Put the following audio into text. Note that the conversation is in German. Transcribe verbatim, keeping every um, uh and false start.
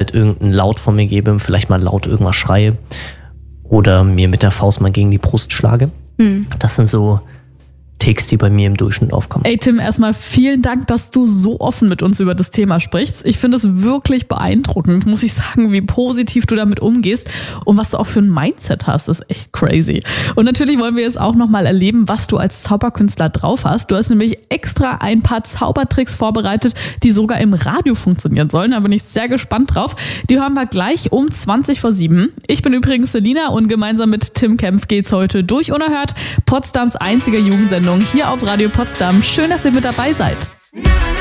halt irgendeinen Laut von mir gebe, vielleicht mal laut irgendwas schreie oder mir mit der Faust mal gegen die Brust schlage. Mhm. Das sind so Ticks, die bei mir im Durchschnitt aufkommen. Ey Tim, erstmal vielen Dank, dass du so offen mit uns über das Thema sprichst. Ich finde es wirklich beeindruckend, muss ich sagen, wie positiv du damit umgehst und was du auch für ein Mindset hast. Das ist echt crazy. Und natürlich wollen wir jetzt auch nochmal erleben, was du als Zauberkünstler drauf hast. Du hast nämlich extra ein paar Zaubertricks vorbereitet, die sogar im Radio funktionieren sollen. Da bin ich sehr gespannt drauf. Die hören wir gleich um zwanzig vor sieben. Ich bin übrigens Selina und gemeinsam mit Tim Kempf geht's heute durch Unerhört, Potsdams einzige Jugendsendung hier auf Radio Potsdam. Schön, dass ihr mit dabei seid.